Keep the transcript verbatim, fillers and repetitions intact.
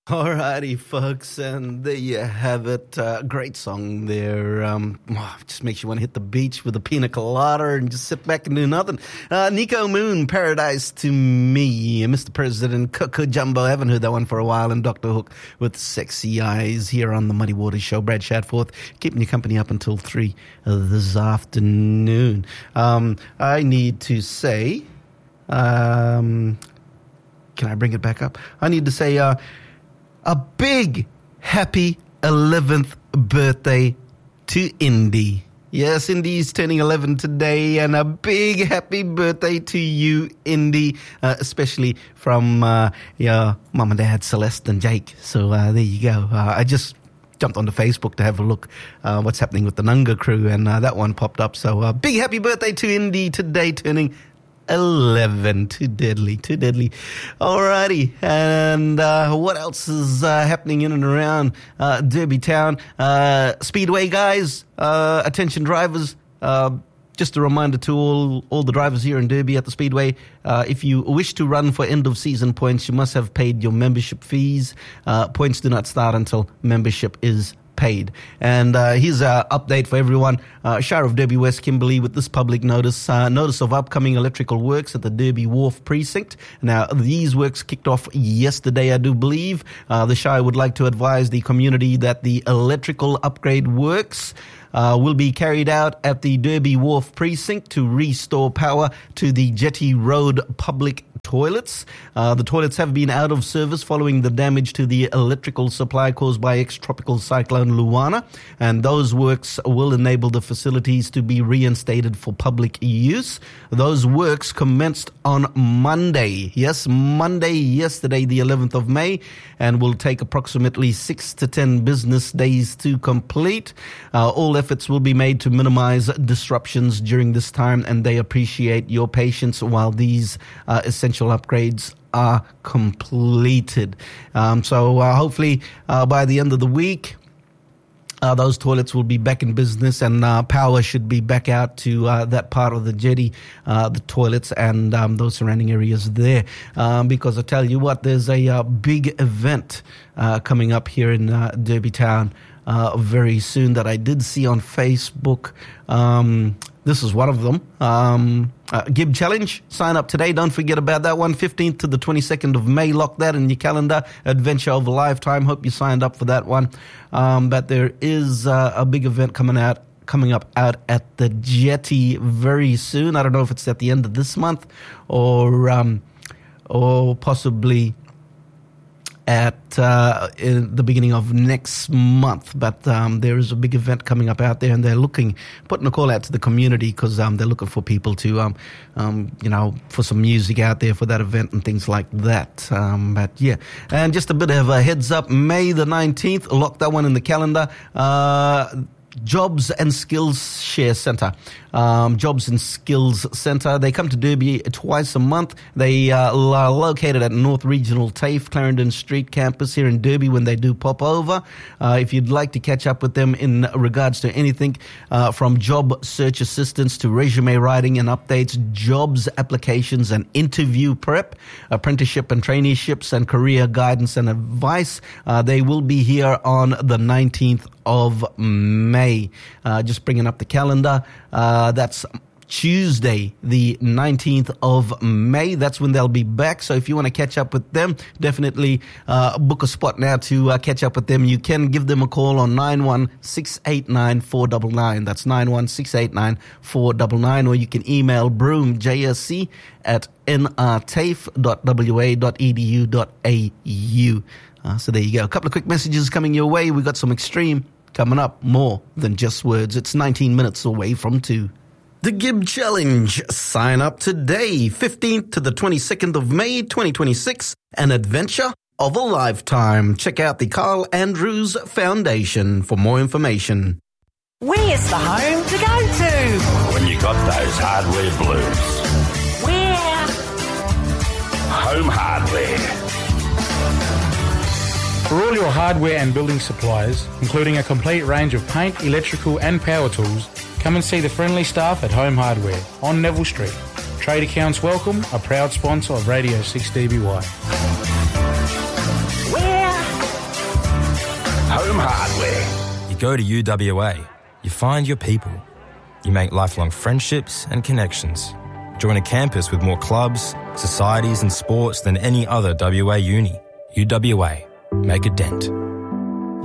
Alrighty, folks, and there you have it. Uh, great song there. Um, oh, just makes you want to hit the beach with a pina colada and just sit back and do nothing. Uh, Nico Moon, Paradise to Me. Mister President, Coco Jumbo. I haven't heard that one for a while. And Doctor Hook with Sexy Eyes here on the Muddy Waters Show. Brad Shadforth keeping you company up until three this afternoon. Um, I need to say, um, can I bring it back up? I need to say, uh, a big happy eleventh birthday to Indy. Yes, Indy's turning eleven today, and a big happy birthday to you, Indy, uh, especially from uh, your mum and dad, Celeste and Jake. So uh, there you go. Uh, I just jumped onto Facebook to have a look uh, what's happening with the Nunga crew, and uh, that one popped up. So uh, big happy birthday to Indy today, turning eleven. Too deadly, too deadly. Alrighty, and uh, what else is uh, happening in and around uh, Derby Town? Uh, Speedway guys, uh, attention drivers, uh, just a reminder to all, all the drivers here in Derby at the Speedway, uh, if you wish to run for end-of-season points, you must have paid your membership fees. Uh, points do not start until membership is paid. And uh, here's an update for everyone. Uh, Shire of Derby West Kimberley with this public notice. Uh, notice of upcoming electrical works at the Derby Wharf Precinct. Now, these works kicked off yesterday, I do believe. Uh, the Shire would like to advise the community that the electrical upgrade works Uh, will be carried out at the Derby Wharf Precinct to restore power to the Jetty Road public toilets. Uh, the toilets have been out of service following the damage to the electrical supply caused by ex-tropical cyclone Luana, and those works will enable the facilities to be reinstated for public use. Those works commenced on Monday. Yes, Monday, yesterday, the eleventh of May, and will take approximately six to ten business days to complete. Uh, all efforts will be made to minimize disruptions during this time, and they appreciate your patience while these uh, essential upgrades are completed. Um, so uh, hopefully uh, by the end of the week, Uh, those toilets will be back in business, and uh, power should be back out to uh, that part of the jetty, uh, the toilets, and um, those surrounding areas there. Um, because I tell you what, there's a uh, big event uh, coming up here in uh, Derby Town uh, very soon that I did see on Facebook. Um, this is one of them. Um, uh, Gib Challenge. Sign up today. Don't forget about that one. fifteenth to the twenty-second of May. Lock that in your calendar. Adventure of a lifetime. Hope you signed up for that one. Um, but there is uh, a big event coming out, coming up out at the jetty very soon. I don't know if it's at the end of this month or um, or possibly at uh, in the beginning of next month, but um, there is a big event coming up out there, and they're looking, putting a call out to the community because um, they're looking for people to, um, um, you know, for some music out there for that event and things like that. Um, but yeah, and just a bit of a heads up, May the nineteenth, lock that one in the calendar. Uh, Jobs and Skills Share Centre. Um, Jobs and Skills Centre. They come to Derby twice a month. They uh, are located at North Regional TAFE, Clarendon Street campus here in Derby when they do pop over. Uh, if you'd like to catch up with them in regards to anything uh, from job search assistance to resume writing and updates, jobs applications and interview prep, apprenticeship and traineeships and career guidance and advice, uh, they will be here on the nineteenth of May. Uh, just bringing up the calendar. Uh, that's Tuesday, the nineteenth of May. That's when they'll be back. So if you want to catch up with them, definitely uh, book a spot now to uh, catch up with them. You can give them a call on nine one six eight nine four nine nine. That's nine one six eight nine four nine nine. Or you can email broom, J S C, at n r t a f e dot w a dot e d u dot a u. Uh, so there you go. A couple of quick messages coming your way. We got some extreme coming up, more than just words. It's nineteen minutes away from two. The Gib Challenge. Sign up today, fifteenth to the twenty-second of May, twenty twenty-six. An adventure of a lifetime. Check out the Carl Andrews Foundation for more information. Where's the home to go to? When you got those hardware blues. Where? Home Hardware. For all your hardware and building supplies, including a complete range of paint, electrical and power tools, come and see the friendly staff at Home Hardware on Neville Street. Trade accounts welcome, a proud sponsor of Radio six D B Y. Where? Home Hardware. You go to U W A, you find your people. You make lifelong friendships and connections. Join a campus with more clubs, societies and sports than any other W A uni. U W A. Make a dent.